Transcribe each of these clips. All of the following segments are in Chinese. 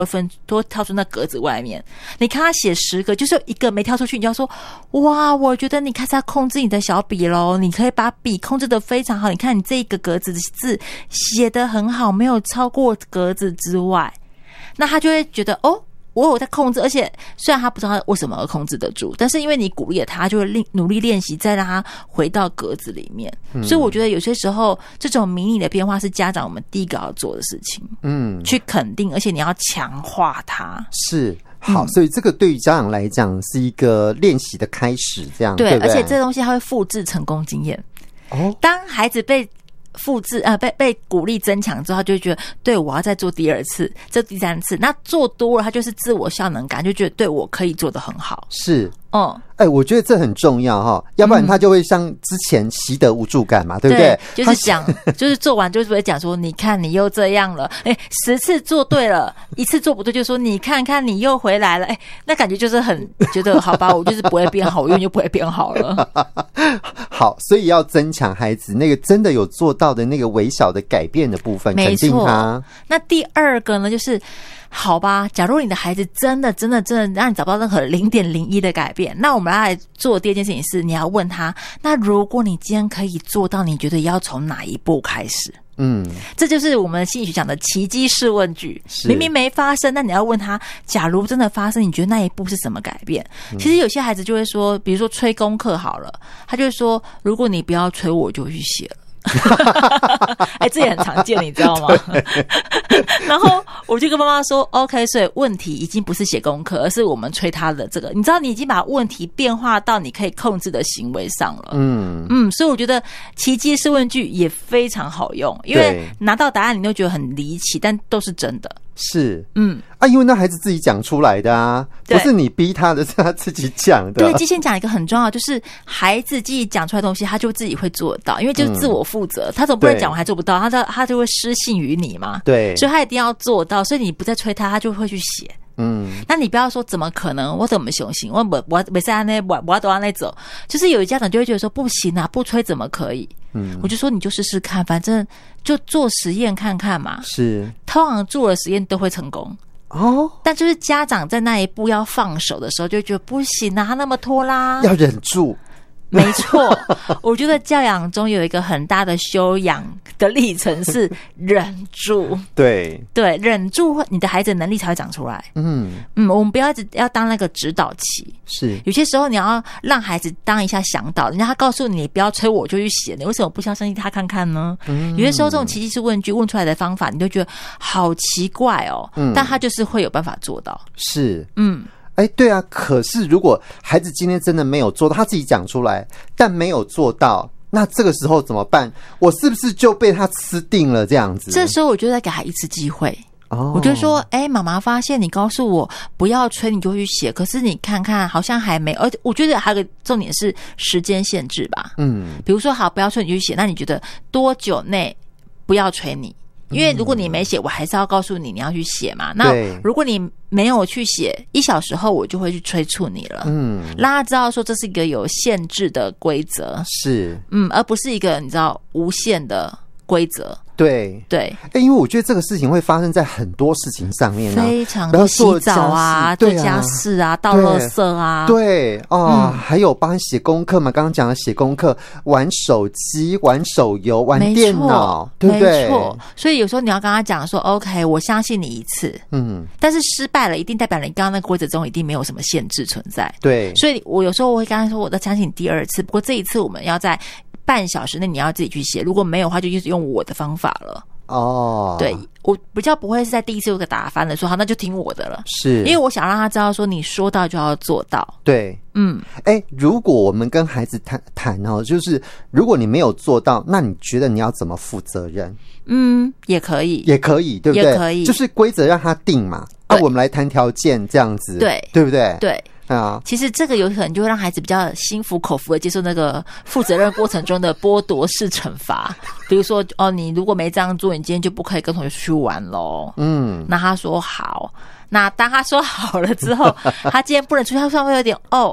分都跳出那格子外面。你看他写10个，就是有一个没跳出去，你就要说哇，我觉得你开始要控制你的小笔咯，你可以把笔控制得非常好，你看你这一个格子的字写得很好，没有超过格子之外，那他就会觉得哦，我有在控制，而且虽然他不知道他为什么而控制得住，但是因为你鼓励了他，就会努力练习，再让他回到格子里面。所以我觉得有些时候这种迷你的变化是家长我们第一个要做的事情，去肯定，而且你要强化它。 是。好，所以这个对于家长来讲是一个练习的开始，这样 对不对？ 而且这东西它会复制成功经验。当孩子被复制被鼓励增强之后，他就会觉得对，我要再做第2次，这第3次，那做多了他就是自我效能感，就觉得对，我可以做得很好。 是。我觉得这很重要哈，要不然他就会像之前习得无助感嘛，对不对？ 就是讲，就是做完就是会讲说，你看你又这样了，10次做对了，1次做不对，就说你看看你又回来了，那感觉就是很觉得好吧，我就是不会变好，我永远就不会变好了。 好，所以要增强孩子那个真的有做到的那个微小的改变的部分，肯定他。那第2个呢，就是好吧，假如你的孩子真的让你找不到任何0.01的改变，那我们来做第2件事情是，你要问他，那如果你今天可以做到，你觉得要从哪一步开始？这就是我们心理学讲的奇迹式问句。明明没发生，但你要问他，假如真的发生，你觉得那一步是什么改变？其实有些孩子就会说，比如说催功课好了，他就会说，如果你不要催我就去写了。这也很常见，你知道吗？然后我就跟妈妈说 OK， 所以问题已经不是写功课，而是我们催他的这个，你知道你已经把问题变化到你可以控制的行为上了。所以我觉得奇迹式问句也非常好用，因为拿到答案你都觉得很离奇，但都是真的。 是，因为那孩子自己讲出来的啊，不是你逼他的，是他自己讲的。 对，先讲一个很重要，就是孩子自己讲出来的东西，他就自己会做得到，因为就是自我负责。他总不能讲我还做不到，他就会失信于你嘛。对，所以他一定要做到，所以你不再催他，他就会去写。那你不要说怎么可能，我怎么相信，我没在那，我都要那走。就是有一家长就会觉得说不行啊，不催怎么可以？我就说你就试试看，反正就做实验看看嘛。是，通常做了实验都会成功。但就是家长在那一步要放手的时候，就觉得不行啊，他那么拖拉， 要忍住。 没错，我觉得教养中有一个很大的修养的历程是忍住。对，忍住，你的孩子能力才会长出来。我们不要一直要当那个指导期。是，有些时候你要让孩子当一下向导，人家他告诉你不要催我就去写，你为什么不相信他看看呢？有些时候这种奇迹式问句问出来的方法，你就觉得好奇怪哦，但他就是会有办法做到。是， 对啊，可是如果孩子今天真的没有做到，他自己讲出来，但没有做到，那这个时候怎么办？我是不是就被他吃定了这样子？ 这时候我就再给他一次机会。我就说妈妈发现你告诉我不要催你就去写，可是你看看好像还没，而且我觉得还有个重点是时间限制吧。比如说好，不要催你就去写，那你觉得多久内不要催你？因为如果你没写，我还是要告诉你你要去写嘛。那如果你没有去写，1小时后我就会去催促你了。让他知道说这是一个有限制的规则，是而不是一个你知道无限的规则。对， 因为我觉得这个事情会发生在很多事情上面啊， 非常多，洗澡啊，做家事啊，倒垃圾啊， 还有帮他写功课嘛，刚刚讲的写功课，玩手机、玩手游、玩电脑，对不对？没错， 所以有时候你要跟他讲说 OK， 我相信你一次，但是失败了一定代表你刚刚那个规则中一定没有什么限制存在。对，所以我有时候我会跟他说我再相信你第2次，不过这一次我们要在半小时内你要自己去写，如果没有的话就用我的方法了。对，我比较不会是在第1次有个打翻了说好那就听我的了，是因为我想让他知道说你说到就要做到。对， 如果我们跟孩子谈就是如果你没有做到，那你觉得你要怎么负责任？ 也可以， 对不对？也可以，就是规则让他定嘛，我们来谈条件这样子，对不对？对。其实这个有可能就会让孩子比较心服口服的接受那个负责任过程中的剥夺式惩罚。比如说你如果没这样做，你今天就不可以跟同学出去玩咯。那他说好，那当他说好了之后他今天不能出去，他会有点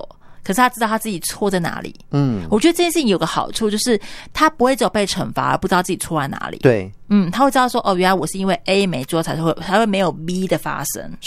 可是他知道他自己错在哪里。我觉得这件事情有个好处，就是他不会只有被惩罚而不知道自己错在哪里。 对， 他会知道说，哦，原来我是因为 A 没做才会没有 B 的发生。